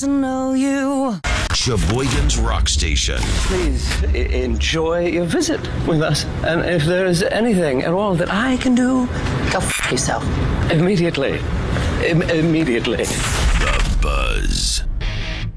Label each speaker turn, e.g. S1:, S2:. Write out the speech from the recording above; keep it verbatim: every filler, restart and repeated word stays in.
S1: to know you.
S2: Sheboygan's Rock Station.
S3: Please I- enjoy your visit with us. And if there is anything at all that I can do,
S4: Go f*** yourself.
S3: immediately. Im- immediately.
S2: The Buzz.